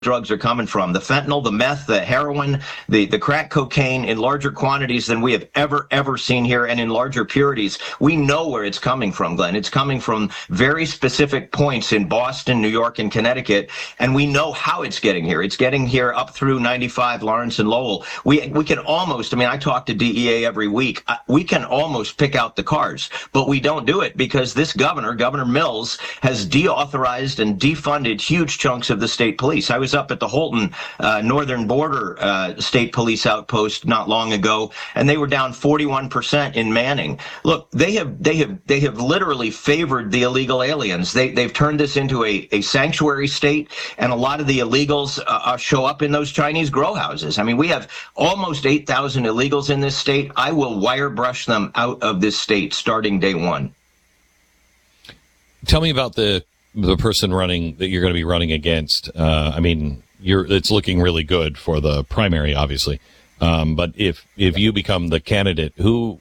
drugs are coming from. The fentanyl, the meth, the heroin, the crack cocaine in larger quantities than we have ever seen here, and in larger purities. We know where it's coming from, Glenn. It's coming from very specific points in Boston, New York, and Connecticut, and we know how it's getting here. It's getting here up through 95, Lawrence and Lowell. We can almost, I talk to DEA every week, we can almost pick out the cars, but we don't do it because this Governor Mills, has deauthorized and defunded huge chunks of the state police. I was up at the Holton Northern Border State Police outpost not long ago, and they were down 41% in manning. Look, they have literally favored the illegal aliens. They've turned this into a sanctuary state, and a lot of the illegals show up in those Chinese grow houses. We have almost 8,000 illegals in this state. I will wire brush them out of this state starting day one. Tell me about the person running that you're going to be running against. It's looking really good for the primary, obviously. But if you become the candidate, who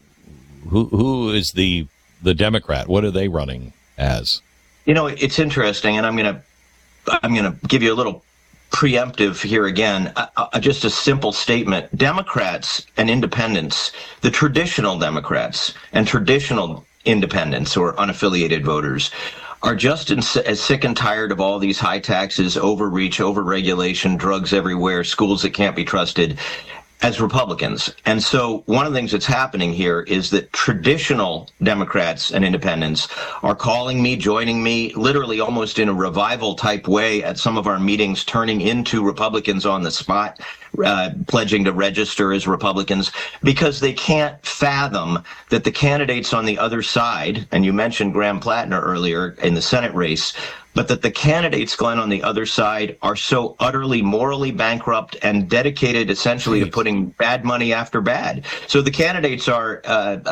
is the Democrat? What are they running as? It's interesting, and I'm gonna give you a little preemptive here again. Just a simple statement: Democrats and independents, the traditional Democrats and traditional independents or unaffiliated voters, are just as sick and tired of all these high taxes, overreach, overregulation, drugs everywhere, schools that can't be trusted, as Republicans. And so one of the things that's happening here is that traditional Democrats and independents are calling me, joining me, literally almost in a revival type way at some of our meetings, turning into Republicans on the spot, pledging to register as Republicans, because they can't fathom that the candidates on the other side, and you mentioned Graham Plattner earlier in the Senate race, but that the candidates, Glenn, on the other side are so utterly morally bankrupt and dedicated essentially to putting bad money after bad. So the candidates are,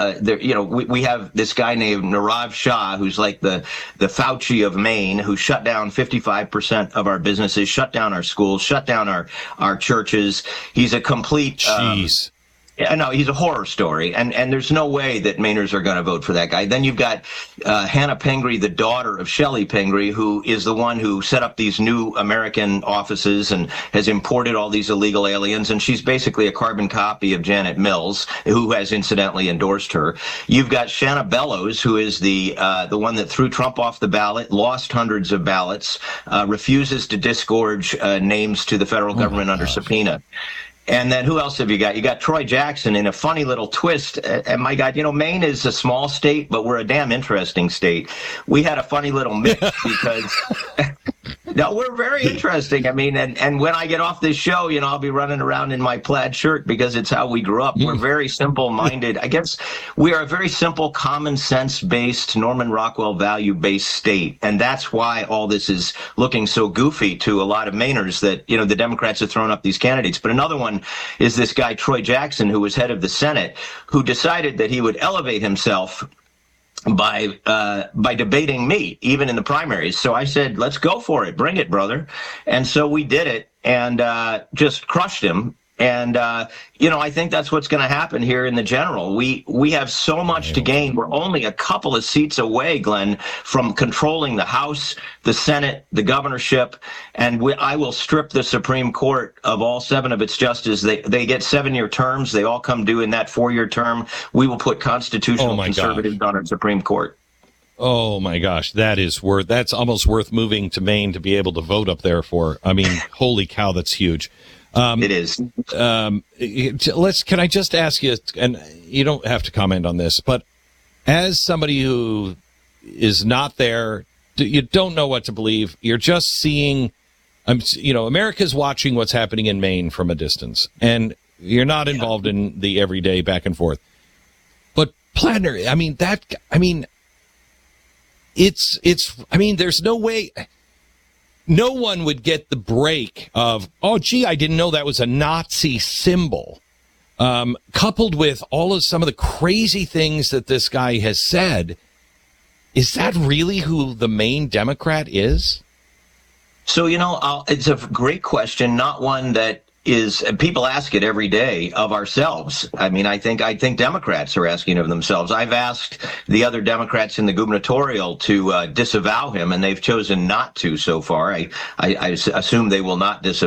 we have this guy named Nirav Shah, who's like the Fauci of Maine, who shut down 55% of our businesses, shut down our schools, shut down our churches. He's a complete... No, he's a horror story, and there's no way that Mainers are going to vote for that guy. Then you've got Hannah Pingree, the daughter of Shelley Pingree, who is the one who set up these new American offices and has imported all these illegal aliens, and she's basically a carbon copy of Janet Mills, who has incidentally endorsed her. You've got Shanna Bellows, who is the one that threw Trump off the ballot, lost hundreds of ballots, refuses to disgorge names to the federal government under subpoena. And then who else have you got? You got Troy Jackson in a funny little twist. And my God, Maine is a small state, but we're a damn interesting state. We had a funny little mix because... No, we're very interesting. And when I get off this show, I'll be running around in my plaid shirt because it's how we grew up. We're very simple-minded. I guess we are a very simple, common sense-based, Norman Rockwell value-based state. And that's why all this is looking so goofy to a lot of Mainers that, the Democrats have thrown up these candidates. But another one is this guy, Troy Jackson, who was head of the Senate, who decided that he would elevate himself by debating me, even in the primaries. So I said, let's go for it. Bring it, brother. And so we did it and just crushed him. And, I think that's what's going to happen here in the general. We have so much to gain. We're only a couple of seats away, Glenn, from controlling the House, the Senate, the governorship, and I will strip the Supreme Court of all 7 of its justices. They get 7-year terms. They all come due in that 4-year term. We will put constitutional conservatives on our Supreme Court. Oh my gosh, that's almost worth moving to Maine to be able to vote up there for. Holy cow, that's huge. It is. Can I just ask you, and you don't have to comment on this, but as somebody who is not there, you don't know what to believe. You're just seeing, America's watching what's happening in Maine from a distance, and you're not involved in the everyday back and forth. But Plattner, there's no way. No one would get the break of, oh, gee, I didn't know that was a Nazi symbol, coupled with some of the crazy things that this guy has said. Is that really who the Maine Democrat is? So, it's a great question, not one that is people ask it every day of ourselves. I mean, I think Democrats are asking of themselves. I've asked the other Democrats in the gubernatorial to disavow him, and they've chosen not to so far. I assume they will not disavow